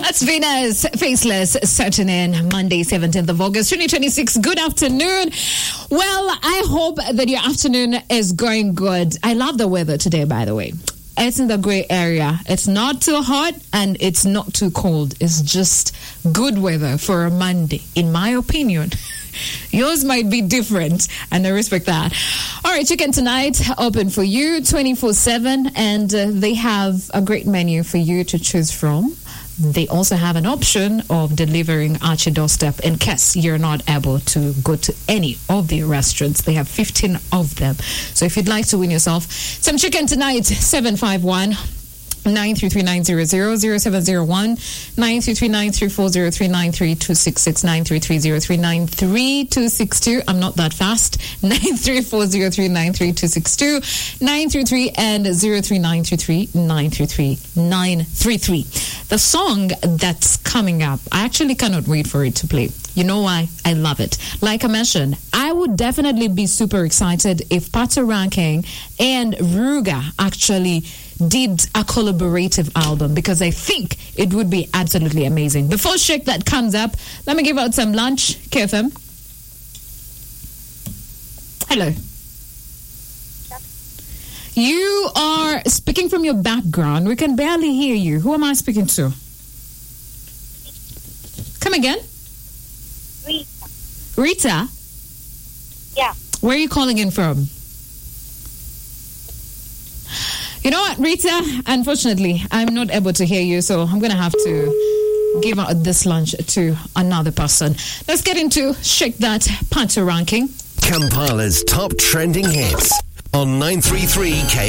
That's Venus, Faceless, setting in Monday, 17th of August, 2026. Good afternoon. Well, I hope that your afternoon is going good. I love the weather today, by the way. It's in the gray area. It's not too hot and it's not too cold. It's just good weather for a Monday, in my opinion. Yours might be different, and I respect that. All right, Chicken Tonight, open for you 24/7, and they have a great menu for you to choose from. They also have an option of delivering at your doorstep in case you're not able to go to any of their restaurants. They have 15 of them. So if you'd like to win yourself some Chicken Tonight, 751 933-900 0701 933-93403 933-933-0393262. I'm not that fast. 934-0393262 933 and 03933-933. The song that's coming up, I actually cannot wait for it to play. You know why? I love it. Like I mentioned, I would definitely be super excited if Patoranking and Ruga actually did a collaborative album, because I think it would be absolutely amazing. Before Shake That comes up, let me give out some lunch. KFM. Hello. You are speaking from your background. We can barely hear you. Who am I speaking to? Come again? Rita. Rita? Yeah. Where are you calling in from? You know what, Rita? Unfortunately, I'm not able to hear you, so I'm going to have to give out this lunch to another person. Let's get into Shake That Patoranking. Kampala's top trending hits on 933K.